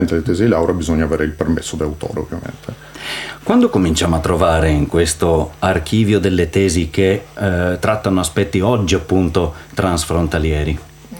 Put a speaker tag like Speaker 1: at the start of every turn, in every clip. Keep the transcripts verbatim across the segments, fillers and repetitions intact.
Speaker 1: le tesi di laurea bisogna avere il permesso d'autore, ovviamente.
Speaker 2: Quando cominciamo a trovare in questo archivio delle tesi che eh, trattano aspetti oggi appunto transfrontalieri?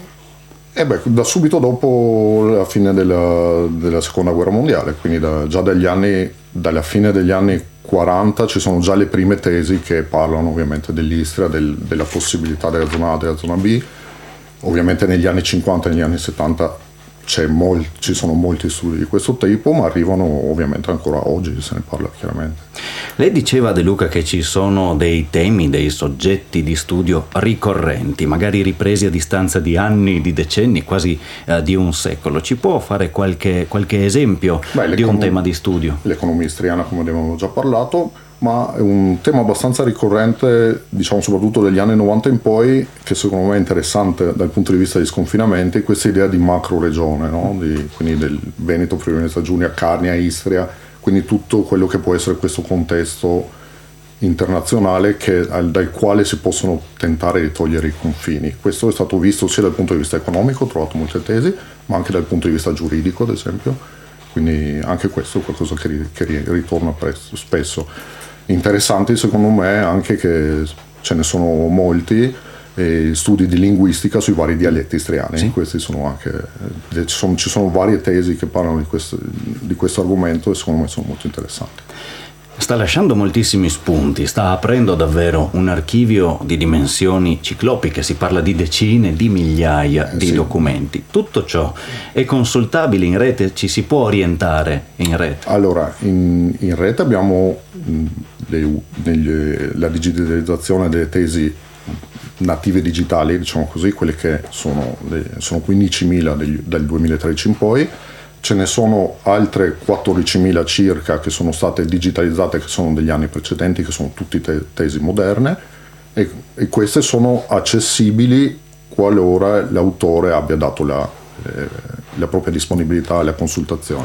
Speaker 1: Eh beh, da subito dopo la fine della, della seconda guerra mondiale, quindi da, già dagli anni, dalla fine degli anni quaranta ci sono già le prime tesi che parlano ovviamente dell'Istria, del, della possibilità della zona A, della zona B. Ovviamente negli anni cinquanta e negli anni settanta c'è mol- ci sono molti studi di questo tipo, ma arrivano ovviamente ancora oggi, se ne parla chiaramente.
Speaker 2: Lei diceva, De Luca, che ci sono dei temi, dei soggetti di studio ricorrenti, magari ripresi a distanza di anni, di decenni, quasi eh, di un secolo. Ci può fare qualche, qualche esempio Beh, di un tema di studio?
Speaker 1: L'economia istriana, come abbiamo già parlato, ma è un tema abbastanza ricorrente, diciamo soprattutto dagli anni novanta in poi, che secondo me è interessante dal punto di vista degli sconfinamenti, questa idea di macro regione, no? di, quindi del Veneto, Friuli Venezia Giulia, Carnia, Istria, quindi tutto quello che può essere questo contesto internazionale che, dal quale si possono tentare di togliere i confini. Questo è stato visto sia dal punto di vista economico, ho trovato molte tesi, ma anche dal punto di vista giuridico, ad esempio, quindi anche questo è qualcosa che, che ritorna presto, spesso. Interessanti secondo me anche che ce ne sono molti eh, studi di linguistica sui vari dialetti istriani. Sì. Questi sono anche eh, ci, sono, ci sono varie tesi che parlano di questo, di questo argomento e secondo me sono molto interessanti.
Speaker 2: Sta lasciando moltissimi spunti, sta aprendo davvero un archivio di dimensioni ciclopiche, si parla di decine di migliaia eh, di sì. documenti. Tutto ciò è consultabile in rete, ci si può orientare in rete?
Speaker 1: Allora, in, in rete abbiamo mh, le, le, la digitalizzazione delle tesi native digitali, diciamo così, quelle che sono, le, sono quindicimila degli, dal duemilatredici in poi. Ce ne sono altre quattordicimila circa che sono state digitalizzate, che sono degli anni precedenti, che sono tutte te- tesi moderne, e, e queste sono accessibili qualora l'autore abbia dato la, eh, la propria disponibilità alla consultazione.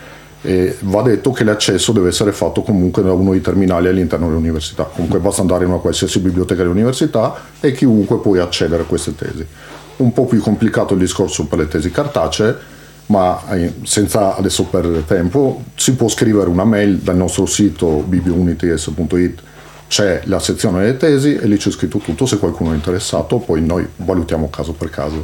Speaker 1: E va detto che l'accesso deve essere fatto comunque da uno dei terminali all'interno dell'università. Comunque basta andare in una qualsiasi biblioteca dell'università e chiunque può accedere a queste tesi. Un po' più complicato il discorso per le tesi cartacee, ma senza adesso perdere tempo si può scrivere una mail dal nostro sito bibliounits punto it, c'è la sezione delle tesi e lì c'è scritto tutto. Se qualcuno è interessato poi noi valutiamo caso per caso.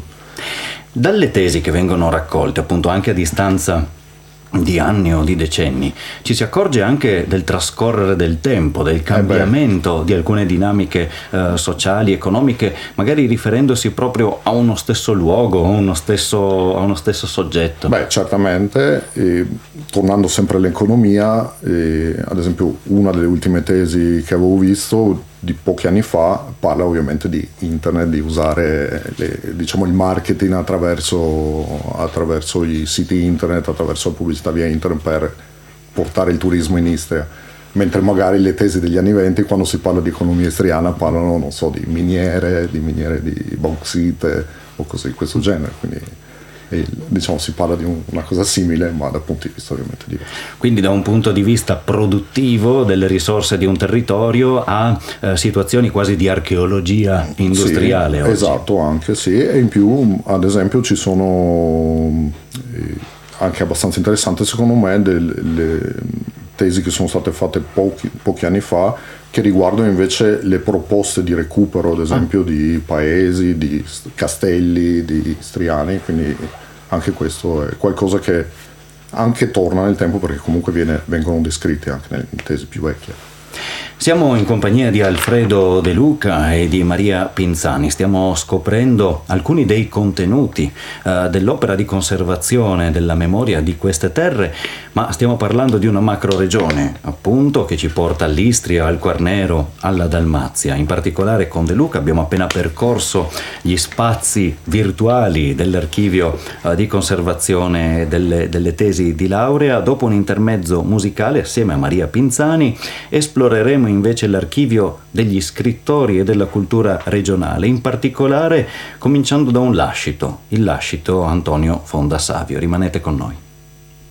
Speaker 2: Dalle tesi che vengono raccolte appunto anche a distanza di anni o di decenni, ci si accorge anche del trascorrere del tempo, del cambiamento eh di alcune dinamiche eh, sociali, economiche, magari riferendosi proprio a uno stesso luogo, a uno stesso, a uno stesso soggetto.
Speaker 1: Beh, certamente, e, tornando sempre all'economia, e, ad esempio una delle ultime tesi che avevo visto di pochi anni fa parla ovviamente di internet, di usare le, diciamo il marketing attraverso, attraverso i siti internet, attraverso la pubblicità via internet per portare il turismo in Istria, mentre magari le tesi degli anni venti, quando si parla di economia istriana, parlano, non so, di miniere, di miniere di bauxite o cose di questo genere, quindi e, diciamo si parla di un, una cosa simile, ma da punti di vista ovviamente diversi.
Speaker 2: Quindi da un punto di vista produttivo delle risorse di un territorio a eh, situazioni quasi di archeologia industriale.
Speaker 1: Sì,
Speaker 2: oggi.
Speaker 1: Esatto, anche sì, e in più ad esempio ci sono eh, anche abbastanza interessanti secondo me delle tesi che sono state fatte pochi, pochi anni fa, che riguardano invece le proposte di recupero, ad esempio, ah. di paesi, di castelli, di istriani, quindi anche questo è qualcosa che anche torna nel tempo, perché comunque viene, vengono descritti anche nelle tesi più vecchie.
Speaker 2: Siamo in compagnia di Alfredo De Luca e di Maria Pinzani. Stiamo scoprendo alcuni dei contenuti uh, dell'opera di conservazione della memoria di queste terre, ma stiamo parlando di una macroregione, appunto, che ci porta all'Istria, al Quarnero, alla Dalmazia. In particolare con De Luca abbiamo appena percorso gli spazi virtuali dell'archivio uh, di conservazione delle, delle tesi di laurea. Dopo un intermezzo musicale, assieme a Maria Pinzani, esploreremo invece l'archivio degli scrittori e della cultura regionale, in particolare cominciando da un lascito, il lascito Antonio Fondasavio. Rimanete con noi.